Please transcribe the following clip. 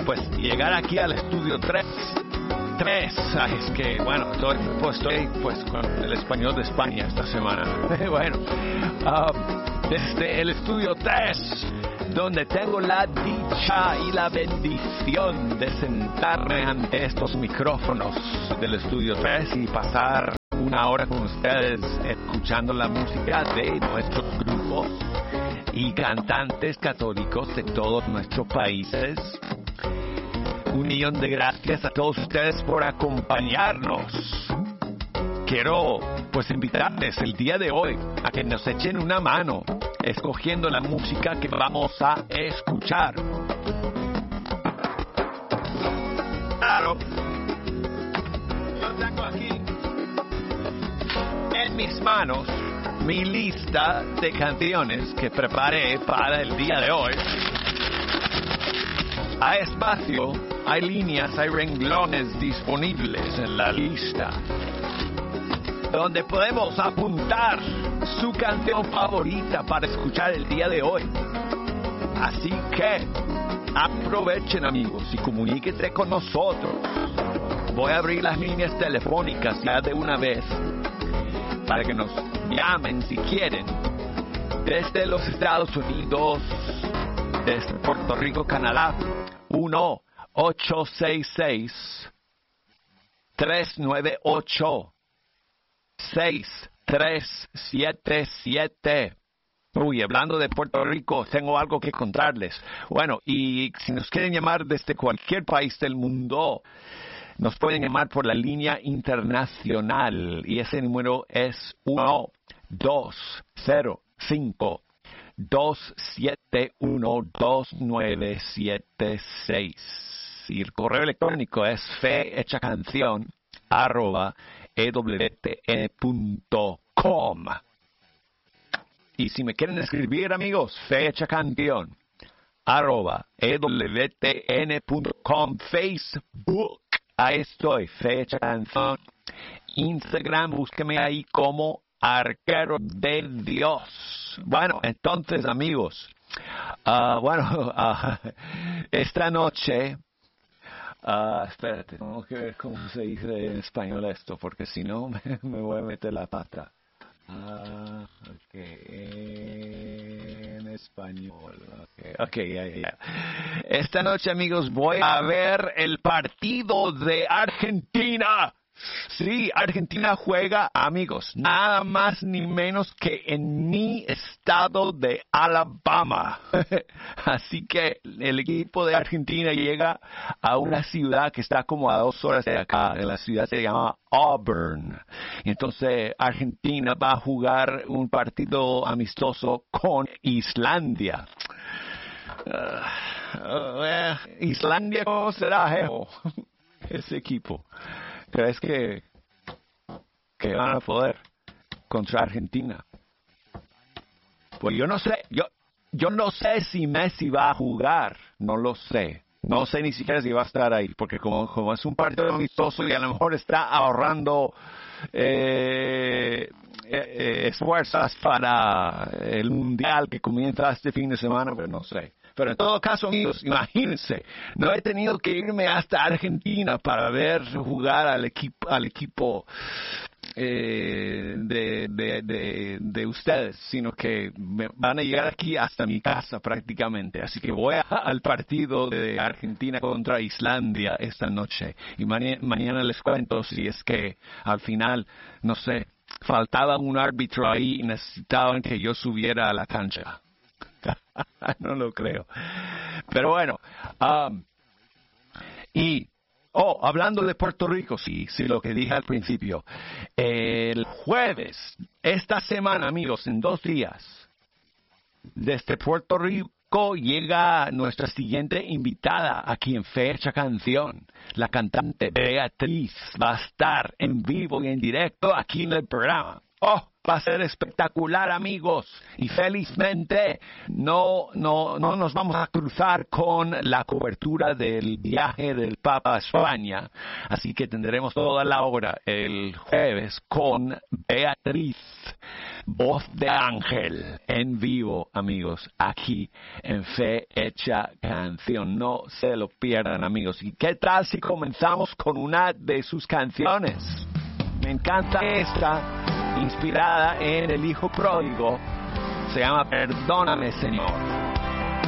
pues llegar aquí al estudio 3. Es que, bueno, estoy con el español de España esta semana. Bueno, desde el estudio 3, donde tengo la dicha y la bendición de sentarme ante estos micrófonos del estudio 3 y pasar una hora con ustedes escuchando la música de nuestros grupos y cantantes católicos de todos nuestros países. 1,000,000 de gracias a todos ustedes por acompañarnos. Quiero pues invitarles el día de hoy a que nos echen una mano escogiendo la música que vamos a escuchar. Claro, yo tengo aquí en mis manos mi lista de canciones que preparé para el día de hoy. Hay espacio, hay líneas, hay renglones disponibles en la lista donde podemos apuntar su canción favorita para escuchar el día de hoy. Así que aprovechen, amigos, y comuníquense con nosotros. Voy a abrir las líneas telefónicas ya de una vez para que nos llamen si quieren desde los Estados Unidos, desde Puerto Rico, Canadá. 1-866-398-6377. Uy, hablando de Puerto Rico, tengo algo que contarles. Bueno, y si nos quieren llamar desde cualquier país del mundo, nos pueden llamar por la línea internacional. Y ese número es 1-270-5-271-2976. Y el correo electrónico es fehechacanción@ewtn.com. Y si me quieren escribir, amigos, fehechacanción@ewtn.com. Facebook, ahí estoy, Fecha Canción. Instagram, búsqueme ahí como Arquero de Dios. Bueno, entonces, amigos, esta noche, espérate, tengo que ver cómo se dice en español esto, porque si no me voy a meter la pata. En español. Ya. Esta noche, amigos, voy a ver el partido de Argentina. Sí, Argentina juega, amigos, nada más ni menos que en mi estado de Alabama. Así que el equipo de Argentina llega a una ciudad que está como a 2 horas de acá. La ciudad se llama Auburn. Entonces Argentina va a jugar un partido amistoso con Islandia. Islandia, ¿cómo será ese equipo? ¿Crees que van a poder contra Argentina? Pues yo no sé, yo no sé si Messi va a jugar, no lo sé. No sé ni siquiera si va a estar ahí, porque como es un partido amistoso y a lo mejor está ahorrando esfuerzos para el Mundial que comienza este fin de semana, pero no sé. Pero en todo caso, amigos, imagínense, no he tenido que irme hasta Argentina para ver jugar al equipo de ustedes, sino que van a llegar aquí hasta mi casa prácticamente. Así que voy al partido de Argentina contra Islandia esta noche. Y mañana les cuento si es que al final, no sé, faltaba un árbitro ahí y necesitaban que yo subiera a la cancha. No lo creo. Pero bueno, hablando de Puerto Rico, sí, lo que dije al principio. El jueves, esta semana, amigos, en 2 días, desde Puerto Rico llega nuestra siguiente invitada aquí en Fecha Canción. La cantante Beatriz va a estar en vivo y en directo aquí en el programa. Va a ser espectacular, amigos, y felizmente no nos vamos a cruzar con la cobertura del viaje del Papa a España, así que tendremos toda la hora el jueves con Beatriz, voz de ángel, en vivo, amigos, aquí en Fe Hecha Canción. No se lo pierdan, amigos. ¿Y qué tal si comenzamos con una de sus canciones? Me encanta esta, inspirada en El Hijo Pródigo. Se llama Perdóname, Señor.